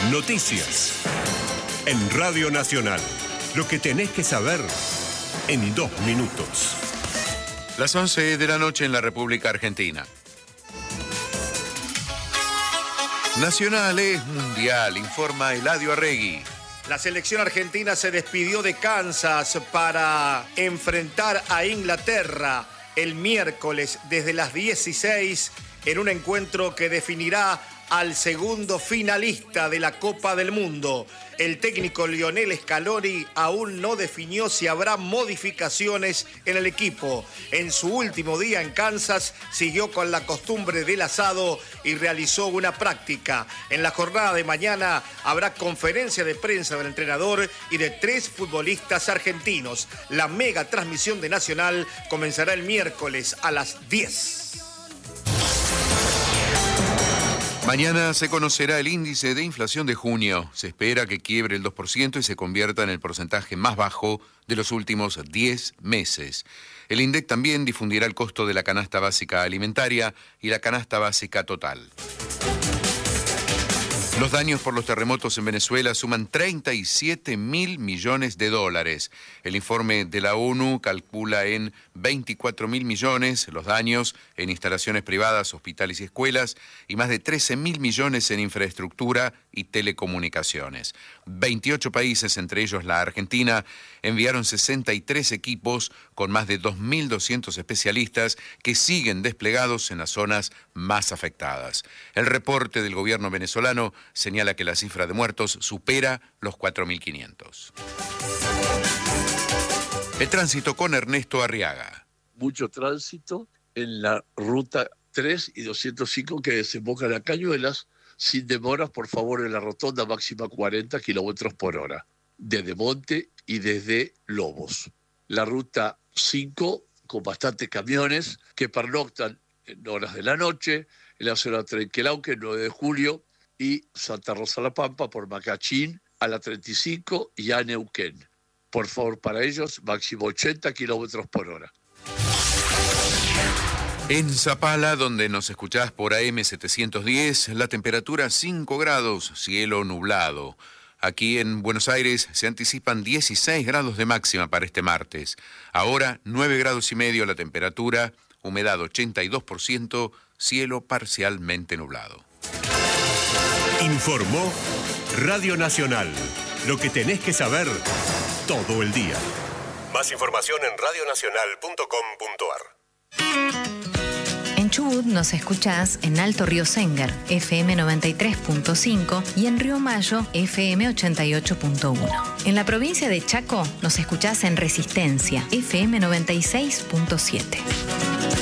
Noticias. En Radio Nacional. Lo que tenés que saber en 2 minutos. Las 11 de la noche en la República Argentina. Nacional es mundial, informa Eladio Arregui. La selección argentina se despidió de Kansas para enfrentar a Inglaterra el miércoles desde las 16 en un encuentro que definirá al segundo finalista de la Copa del Mundo. El técnico Lionel Scaloni aún no definió si habrá modificaciones en el equipo. En su último día en Kansas siguió con la costumbre del asado y realizó una práctica. En la jornada de mañana habrá conferencia de prensa del entrenador y de 3 futbolistas argentinos. La mega transmisión de Nacional comenzará el miércoles a las 10. Mañana se conocerá el índice de inflación de junio. Se espera que quiebre el 2% y se convierta en el porcentaje más bajo de los últimos 10 meses. El INDEC también difundirá el costo de la canasta básica alimentaria y la canasta básica total. Los daños por los terremotos en Venezuela suman 37.000 millones de dólares. El informe de la ONU calcula en 24.000 millones los daños en instalaciones privadas, hospitales y escuelas y más de 13.000 millones en infraestructura y telecomunicaciones. 28 países, entre ellos la Argentina, enviaron 63 equipos con más de 2.200 especialistas que siguen desplegados en las zonas más afectadas. El reporte del gobierno venezolano señala que la cifra de muertos supera los 4.500. El tránsito con Ernesto Arriaga. Mucho tránsito en la ruta 3 y 205 que desembocan a Cañuelas. Sin demoras, por favor, en la rotonda máxima 40 kilómetros por hora. Desde Monte y desde Lobos. La ruta 5 con bastantes camiones que pernoctan en horas de la noche en la zona de Trenquelauquen, 9 de julio, y Santa Rosa La Pampa por Macachín a la 35 y a Neuquén. Por favor, para ellos, máximo 80 kilómetros por hora. En Zapala, donde nos escuchás por AM710, la temperatura 5 grados, cielo nublado. Aquí en Buenos Aires se anticipan 16 grados de máxima para este martes. Ahora 9 grados y medio la temperatura, humedad 82%, cielo parcialmente nublado. Informó Radio Nacional. Lo que tenés que saber todo el día. Más información en radionacional.com.ar. En Chubut nos escuchás en Alto Río Sénger, FM 93.5 y en Río Mayo, FM 88.1. En la provincia de Chaco nos escuchás en Resistencia, FM 96.7.